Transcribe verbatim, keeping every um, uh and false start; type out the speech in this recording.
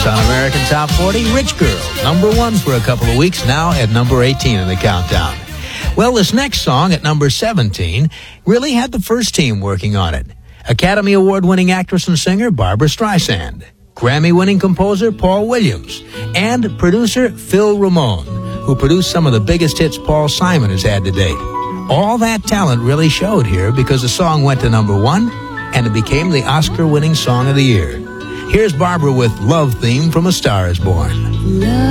Once on American Top forty, Rich Girl, number one for a couple of weeks, now at number eighteen in the countdown. Well, this next song at number seventeen really had the first team working on it. Academy Award-winning actress and singer Barbra Streisand, Grammy-winning composer Paul Williams, and producer Phil Ramone, who produced some of the biggest hits Paul Simon has had to date. All that talent really showed here because the song went to number one, and it became the Oscar-winning Song of the Year. Here's Barbra with Love Theme from A Star Is Born. Love.